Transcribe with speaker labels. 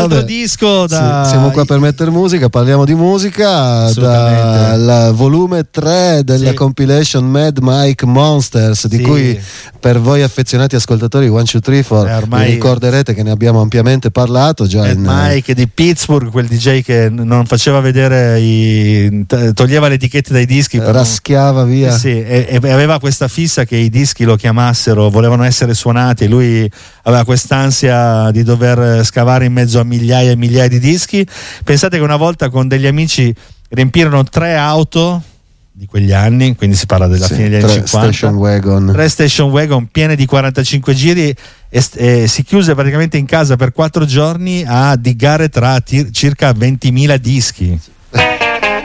Speaker 1: altro disco da...
Speaker 2: Sì, siamo qua per mettere musica, parliamo di musica, dal volume 3 della compilation Mad Mike Monsters, di cui per voi affezionati ascoltatori 1, 2, 3, 4 ormai vi ricorderete che ne abbiamo ampiamente parlato già.
Speaker 1: Mad Mike di Pittsburgh, quel DJ che non faceva vedere toglieva le etichette dai dischi,
Speaker 2: raschiava via,
Speaker 1: e aveva questa fissa che i dischi lo chiamassero, volevano essere suonati, e lui aveva quest'ansia di dover scavare in mezzo a migliaia e migliaia di dischi. Pensate che una volta con degli amici riempirono 3 auto di quegli anni, quindi si parla della fine degli anni 50, 3 station wagon piene di 45 giri, e si chiuse praticamente in casa per 4 giorni a diggare tra circa 20.000 dischi.